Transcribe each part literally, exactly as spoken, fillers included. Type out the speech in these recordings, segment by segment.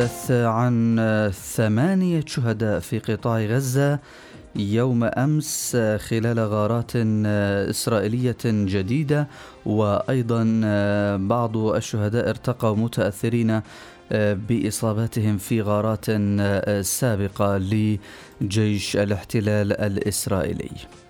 تحدث عن ثمانية شهداء في قطاع غزة يوم أمس خلال غارات إسرائيلية جديدة، وأيضا بعض الشهداء ارتقوا متأثرين بإصاباتهم في غارات سابقة لجيش الاحتلال الإسرائيلي.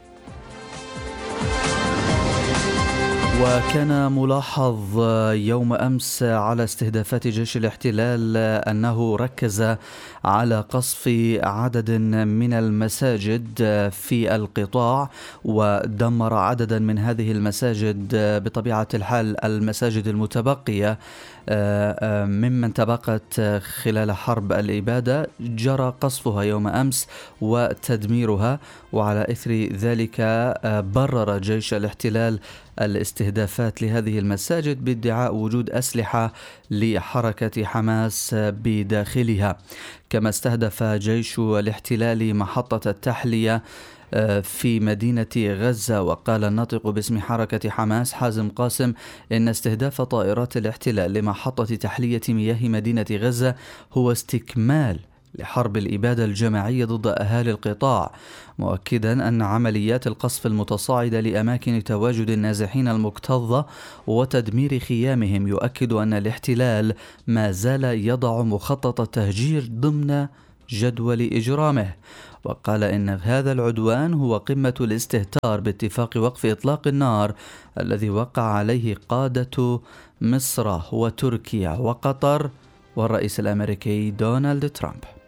وكان ملاحظ يوم أمس على استهدافات جيش الاحتلال أنه ركز على قصف عدد من المساجد في القطاع، ودمر عددا من هذه المساجد. بطبيعة الحال المساجد المتبقية ممن تبقت خلال حرب الإبادة جرى قصفها يوم أمس وتدميرها، وعلى إثر ذلك برر جيش الاحتلال الاستهدافات لهذه المساجد بادعاء وجود أسلحة لحركة حماس بداخلها. كما استهدف جيش الاحتلال محطة التحلية في مدينة غزة، وقال الناطق باسم حركة حماس حازم قاسم إن استهداف طائرات الاحتلال لمحطة تحلية مياه مدينة غزة هو استكمال لحرب الإبادة الجماعية ضد أهالي القطاع، مؤكدا أن عمليات القصف المتصاعدة لأماكن تواجد النازحين المكتظة وتدمير خيامهم يؤكد أن الاحتلال ما زال يضع مخطط التهجير ضمن جدول إجرامه. وقال إن هذا العدوان هو قمة الاستهتار باتفاق وقف إطلاق النار الذي وقع عليه قادة مصر وتركيا وقطر والرئيس الأمريكي دونالد ترامب.